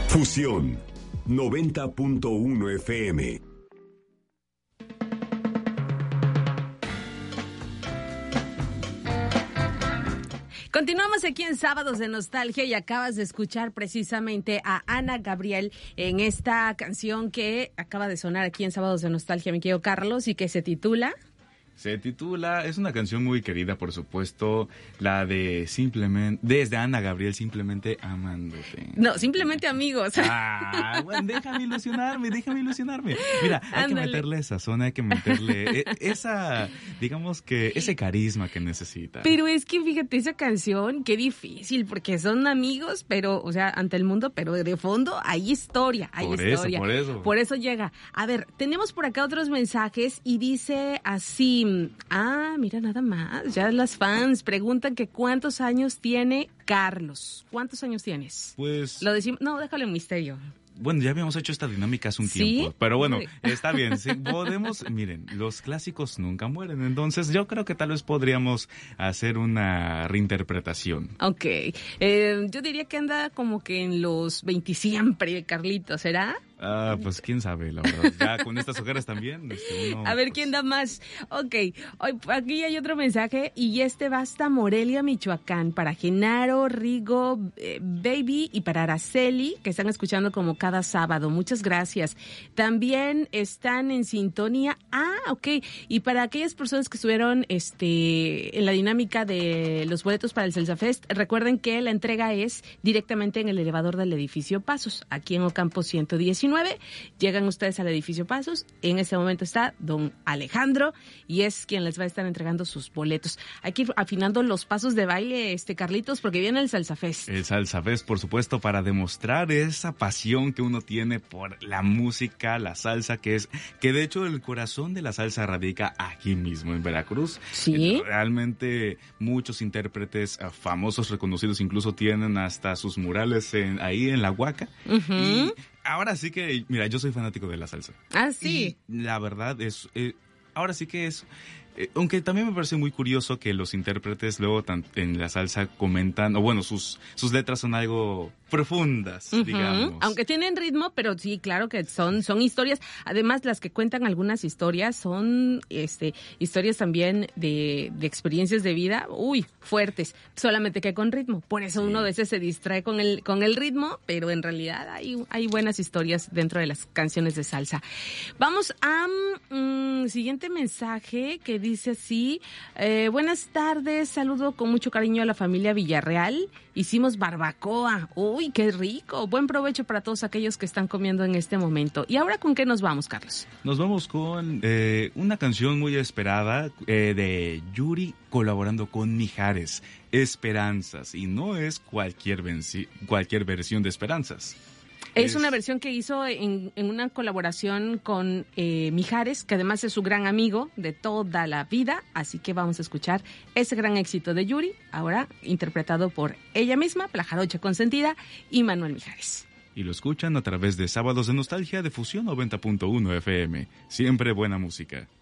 Fusión 90.1 FM. Continuamos aquí en Sábados de Nostalgia y acabas de escuchar precisamente a Ana Gabriel en esta canción que acaba de sonar aquí en Sábados de Nostalgia, mi querido Carlos, y que se titula... es una canción muy querida, por supuesto, la de Simplemente, desde Ana Gabriel, Simplemente Amándote. No, Simplemente Amigos. Bueno, déjame ilusionarme. Mira, hay que meterle esa zona, hay que meterle digamos que ese carisma que necesita. Pero es que fíjate, esa canción, qué difícil, porque son amigos, pero, o sea, ante el mundo, pero de fondo hay historia, Por eso llega. A ver, tenemos por acá otros mensajes y dice así... mira, nada más, ya las fans preguntan que ¿cuántos años tiene Carlos? ¿Cuántos años tienes? Pues... Lo decimos, no, déjalo en misterio. Bueno, ya habíamos hecho esta dinámica hace un tiempo, pero bueno, está bien, sí, miren, los clásicos nunca mueren, entonces yo creo que tal vez podríamos hacer una reinterpretación. Ok, yo diría que anda como que en los 20 siempre, Carlitos, ¿será? Pues quién sabe, la verdad. Ya con estas ojeras también. A ver, ¿quién da más? Ok, aquí hay otro mensaje y va hasta Morelia, Michoacán, para Genaro, Rigo, Baby y para Araceli, que están escuchando como cada sábado. Muchas gracias. También están en sintonía. Ok. Y para aquellas personas que estuvieron en la dinámica de los boletos para el Salsa Fest, recuerden que la entrega es directamente en el elevador del edificio Pasos, aquí en Ocampo 119. Llegan ustedes al edificio Pasos. En este momento está don Alejandro y es quien les va a estar entregando sus boletos. Hay que ir afinando los pasos de baile, Carlitos, porque viene el Salsa Fest. El Salsa Fest, por supuesto, para demostrar esa pasión que uno tiene por la música, la salsa, que de hecho el corazón de la salsa radica aquí mismo en Veracruz. Sí. Realmente muchos intérpretes famosos, reconocidos, incluso tienen hasta sus murales ahí en la Huaca. Uh-huh. Y ahora sí que, mira, yo soy fanático de la salsa. Sí. Y la verdad es, ahora sí que es, aunque también me parece muy curioso que los intérpretes luego en la salsa comentan, o bueno, sus letras son algo profundas, digamos. Aunque tienen ritmo, pero sí, claro que son historias. Además, las que cuentan algunas historias son historias también de experiencias de vida, fuertes, solamente que con ritmo. Por eso uno a veces se distrae con el ritmo, pero en realidad hay buenas historias dentro de las canciones de salsa. Vamos a siguiente mensaje que dice así: buenas tardes, saludo con mucho cariño a la familia Villarreal. Hicimos barbacoa. Uy, qué rico. Buen provecho para todos aquellos que están comiendo en este momento. ¿Y ahora con qué nos vamos, Carlos? Nos vamos con una canción muy esperada de Yuri colaborando con Mijares, Esperanzas. Y no es cualquier versión de Esperanzas. Es una versión que hizo en una colaboración con Mijares, que además es su gran amigo de toda la vida. Así que vamos a escuchar ese gran éxito de Yuri, ahora interpretado por ella misma, la jarocha consentida, y Manuel Mijares. Y lo escuchan a través de Sábados de Nostalgia de Fusión 90.1 FM. Siempre buena música.